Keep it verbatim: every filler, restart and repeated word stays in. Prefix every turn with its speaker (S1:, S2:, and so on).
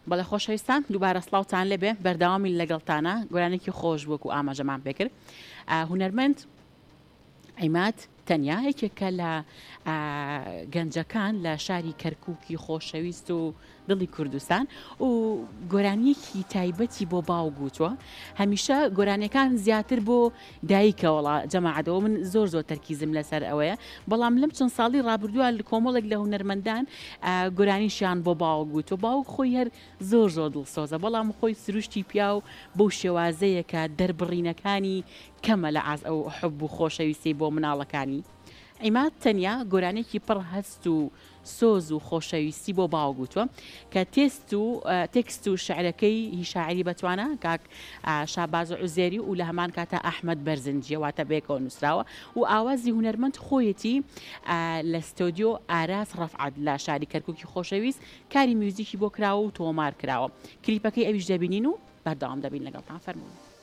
S1: بەڵێ خۆشەویستان دووبارە سڵاوتان لێبێ بەردەوامی لەگەڵتانە گۆرانێکی خۆش وەکو ئاماژەمان پێکرد هونەرمەند عیماد تەنیا یەکێکە لە گەنجەکان لە شاری کەرکووکی خۆشەویست و دڵی کوردستان و گۆرانیەکی تایبەتی بۆ باو گوتووە هەمیشە گۆرانیەکان زیاتر بۆ دایکەوەڵا جەماعەتەوە من زۆر زۆر تەرکیزم لەسەر ئەوەیە بەڵام لەم چەند ساڵی ڕابردووە لە کۆمەڵێک لە هونەرمەندان گۆرانیشیان بۆ باو گوتووە باوک خۆی هەر زۆر زۆر دڵسۆزە بەڵام خۆی سروشتی پیا و بەو شێوازەیە کە دەربڕینەکانی کەمە لە ئاز ئەو حب و خۆشەویستی بۆ مناڵەکانی عیماد تەنیا گۆرانێکی پڕ هەست و سۆز و خۆشەویستی بۆ باوگوتووە کە تێست و تێکست و شعرەکەی هی شاعری بەتوانە کاک شاباز عوزێری و لە هەمان کاتە ئەحمەد بەرزنجیەواتە بێکەوە نووسراوە و ئاوازی هونەرمەند خۆیەتی لە ستۆدیۆ ئاراس ڕەفعەت لە شاری کەرکووکی خۆشەویست کاری میوزیکی بۆ کراوە و تۆمار کراوە کلیپەکەی ئەویش دەبینین و بەردەوام دەبین لەگەڵتان فەرموون